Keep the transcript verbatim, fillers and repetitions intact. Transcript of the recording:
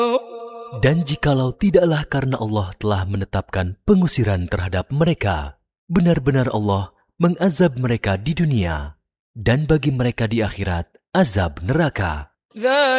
Dan jikalau tidaklah karena Allah telah menetapkan pengusiran terhadap mereka, benar-benar Allah mengazab mereka di dunia, dan bagi mereka di akhirat azab neraka.